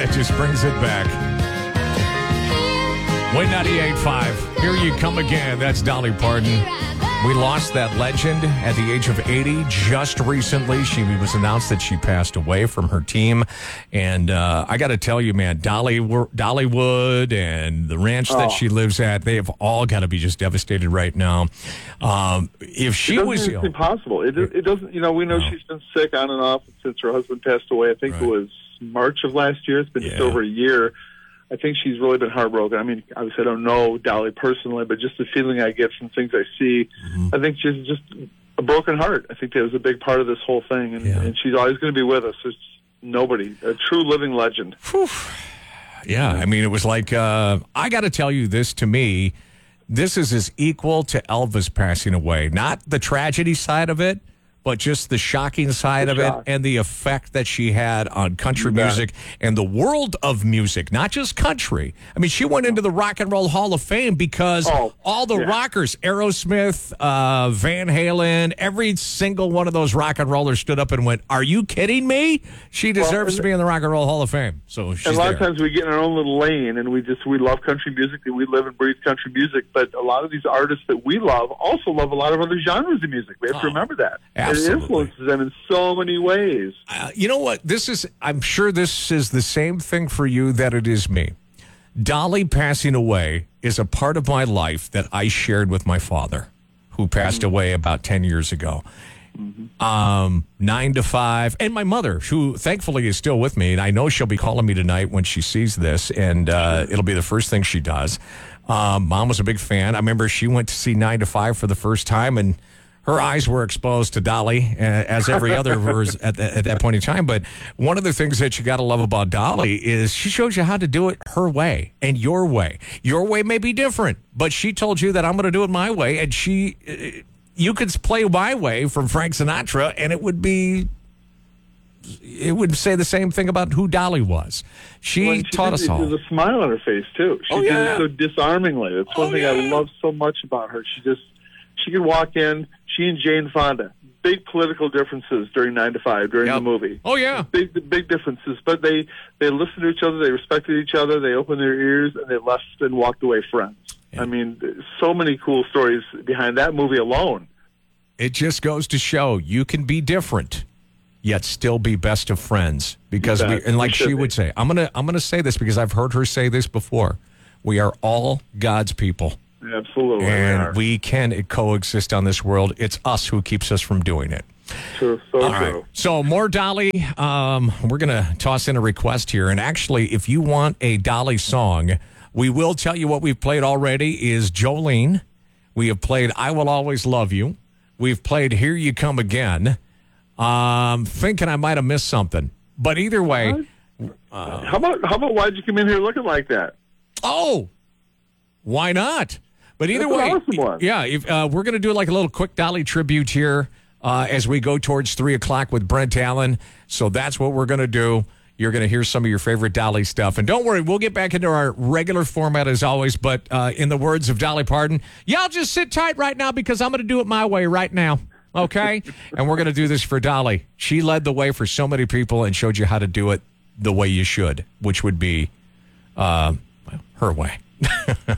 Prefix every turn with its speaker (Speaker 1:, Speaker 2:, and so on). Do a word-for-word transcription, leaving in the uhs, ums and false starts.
Speaker 1: It just brings it back. Win ninety-eight point five. Here you come again. That's Dolly Parton. We lost that legend at the age of eighty just recently. She was announced that she passed away from her team. And uh, I got to tell you, man, Dolly, Dollywood and the ranch
Speaker 2: oh.
Speaker 1: that she lives at, they have all got to be just devastated right now. Um, if she
Speaker 2: it
Speaker 1: was...
Speaker 2: It's impossible. It, it doesn't, you know, we know no. she's been sick on and off since her husband passed away. I think right. it was March of last year. It's been yeah. just over a year. I think she's really been heartbroken. I mean, obviously I don't know Dolly personally, but just the feeling I get from things I see, mm-hmm. I think she's just a broken heart. I think that was a big part of this whole thing, and, yeah. and she's always going to be with us. There's nobody, a true living legend.
Speaker 1: Whew. Yeah, I mean, it was like, uh, I got to tell you this, to me, this is as equal to Elvis passing away. Not the tragedy side of it, but just the shocking side
Speaker 2: the
Speaker 1: of
Speaker 2: shock.
Speaker 1: it and the effect that she had on country
Speaker 2: You bet.
Speaker 1: music and the world of music, not just country. I mean, she went into the Rock and Roll Hall of Fame because
Speaker 2: oh,
Speaker 1: all the
Speaker 2: yeah.
Speaker 1: rockers, Aerosmith, uh, Van Halen, every single one of those rock and rollers stood up and went, "Are you kidding me? She deserves
Speaker 2: well,
Speaker 1: to be in the Rock and Roll Hall of Fame." So she's
Speaker 2: and a lot
Speaker 1: there.
Speaker 2: of times we get in our own little lane, and we just we love country music, and we live and breathe country music. But a lot of these artists that we love also love a lot of other genres of music. We have
Speaker 1: oh,
Speaker 2: to remember that.
Speaker 1: Absolutely.
Speaker 2: It influences them in so many ways.
Speaker 1: Uh, you know what? This is, I'm sure this is the same thing for you that it is me. Dolly passing away is a part of my life that I shared with my father, who passed mm-hmm. away about ten years ago. Mm-hmm. Um, nine to five. And my mother, who thankfully is still with me, and I know she'll be calling me tonight when she sees this, and uh, it'll be the first thing she does. Um, Mom was a big fan. I remember she went to see nine to five for the first time, and her eyes were exposed to Dolly, uh, as every other was at, the, at that point in time. But one of the things that you got to love about Dolly is she shows you how to do it her way and your way. Your way may be different, but she told you that I'm going to do it my way, and she, uh, you could play My Way from Frank Sinatra, and it would be, it would say the same thing about who Dolly was. She,
Speaker 2: well, she
Speaker 1: taught
Speaker 2: did,
Speaker 1: us all.
Speaker 2: There's a smile on her face too. She
Speaker 1: oh,
Speaker 2: did
Speaker 1: yeah.
Speaker 2: it so disarmingly. That's one
Speaker 1: oh,
Speaker 2: thing
Speaker 1: yeah.
Speaker 2: I love so much about her. She just. She could walk in, she and Jane Fonda, big political differences during nine to five, during
Speaker 1: yep.
Speaker 2: the movie.
Speaker 1: Oh, yeah.
Speaker 2: Big big differences. But they, they listened to each other, they respected each other, they opened their ears, and they left and walked away friends. Yeah. I mean, so many cool stories behind that movie alone.
Speaker 1: It just goes to show you can be different, yet still be best of friends. Because we, and like she would say, I'm gonna I'm gonna say this because I've heard her say this before. We are all God's people.
Speaker 2: Absolutely.
Speaker 1: And we, we can coexist on this world. It's us who keeps us from doing it.
Speaker 2: True, so
Speaker 1: All
Speaker 2: true.
Speaker 1: Right. So more Dolly. Um, we're going to toss in a request here. And actually, if you want a Dolly song, we will tell you what we've played already is Jolene. We have played I Will Always Love You. We've played Here You Come Again. Um, thinking I might have missed something. But either way.
Speaker 2: Uh, how about how about Why'd You Come In Here Looking Like That?
Speaker 1: Oh, why not? But either
Speaker 2: That's
Speaker 1: way,
Speaker 2: an awesome one.
Speaker 1: yeah, if, uh, we're going to do like a little quick Dolly tribute here uh, as we go towards three o'clock with Brent Allen. So that's what we're going to do. You're going to hear some of your favorite Dolly stuff. And don't worry, we'll get back into our regular format as always. But uh, in the words of Dolly Parton, y'all just sit tight right now because I'm going to do it my way right now. Okay? And we're going to do this for Dolly. She led the way for so many people and showed you how to do it the way you should, which would be uh, her way.